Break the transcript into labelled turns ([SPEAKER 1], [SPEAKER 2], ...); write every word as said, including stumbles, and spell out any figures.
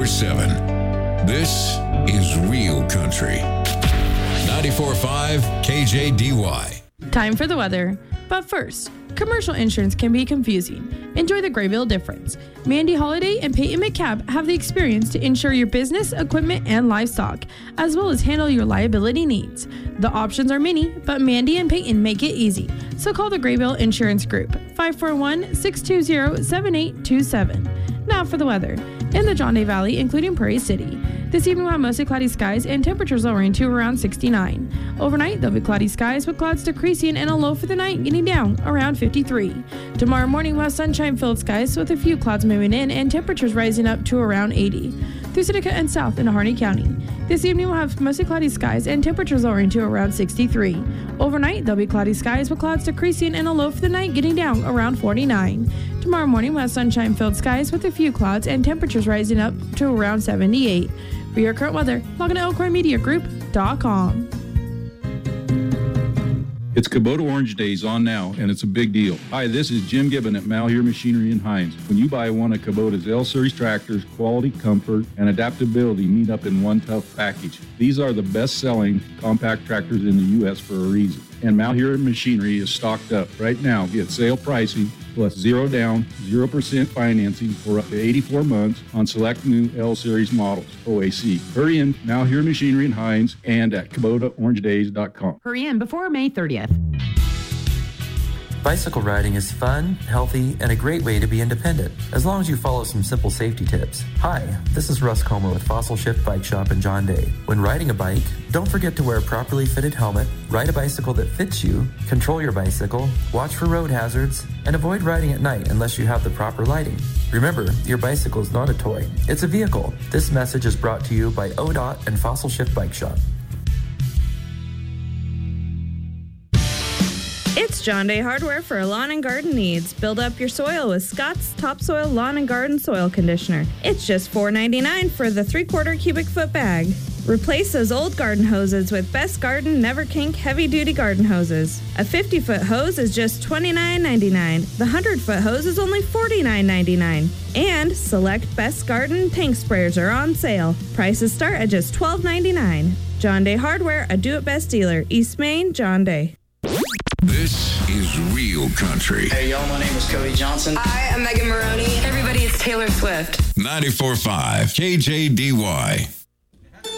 [SPEAKER 1] twenty-four seven. This is Real Country. ninety-four point five K J D Y.
[SPEAKER 2] Time for the weather. But first, commercial insurance can be confusing. Enjoy the Graybill difference. Mandy Holiday and Peyton McCabe have the experience to insure your business, equipment, and livestock, as well as handle your liability needs. The options are many, but Mandy and Peyton make it easy. So call the Graybill Insurance Group, five four one, six two zero, seven eight two seven. Now for the weather. In the John Day Valley, including Prairie City, this evening we'll have mostly cloudy skies and temperatures lowering to around sixty-nine. Overnight, there'll be cloudy skies with clouds decreasing and a low for the night getting down around fifty-three. Tomorrow morning we'll have sunshine-filled skies with a few clouds moving in and temperatures rising up to around eighty. Through Seneca and south into Harney County. This evening we'll have mostly cloudy skies and temperatures lowering to around sixty-three. Overnight, there'll be cloudy skies with clouds decreasing and a low for the night getting down around forty-nine. Tomorrow morning we'll have sunshine-filled skies with a few clouds and temperatures rising up to around seventy-eight. For your current weather, log on to elkhorn media group dot com.
[SPEAKER 3] It's Kubota Orange Days on now, and it's a big deal. Hi, this is Jim Gibbon at Malheur Machinery in Hines. When you buy one of Kubota's L-Series tractors, quality, comfort, and adaptability meet up in one tough package. These are the best-selling compact tractors in the U S for a reason. And Malheur Machinery is stocked up. Right now, get sale pricing plus zero down, zero percent financing for up to eighty-four months on select new L-Series models, O A C. Hurry in, Malheur Machinery in Hines, and at Kubota Orange Days dot com.
[SPEAKER 4] Hurry in before May thirtieth.
[SPEAKER 5] Bicycle riding is fun, healthy, and a great way to be independent, as long as you follow some simple safety tips. Hi, this is Russ Comer with Fossil Shift Bike Shop in John Day. When riding a bike, don't forget to wear a properly fitted helmet, ride a bicycle that fits you, control your bicycle, watch for road hazards, and avoid riding at night unless you have the proper lighting. Remember, your bicycle is not a toy, it's a vehicle. This message is brought to you by O D O T and Fossil Shift Bike Shop.
[SPEAKER 6] It's John Day Hardware for lawn and garden needs. Build up your soil with Scott's Topsoil Lawn and Garden Soil Conditioner. It's just four ninety-nine for the three-quarter cubic foot bag. Replace those old garden hoses with Best Garden Never Kink heavy-duty garden hoses. A fifty-foot hose is just twenty-nine ninety-nine. The one hundred-foot hose is only forty-nine ninety-nine. And select Best Garden tank sprayers are on sale. Prices start at just twelve ninety-nine. John Day Hardware, a do-it-best dealer. East Main, John Day.
[SPEAKER 1] This is Real Country.
[SPEAKER 7] Hey, y'all, my name is Cody Johnson.
[SPEAKER 8] Hi, I'm Megan Maroney.
[SPEAKER 9] Everybody, it's Taylor Swift.
[SPEAKER 1] ninety-four point five K J D Y.